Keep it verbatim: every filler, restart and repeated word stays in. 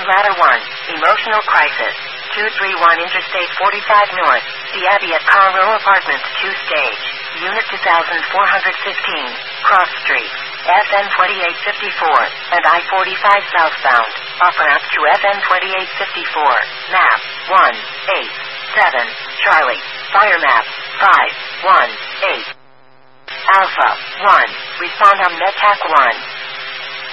Ladder one, emotional crisis. two three one Interstate forty-five North, The Abbey at Conroe Apartments two stage, Unit two thousand four hundred fifteen, Cross Street, S N twenty-eight fifty-four, and I forty-five southbound, off-ramp to S N twenty-eight fifty-four, map, one eight seven, Charlie, fire map, five one eight. Alpha, one, respond on Metak one.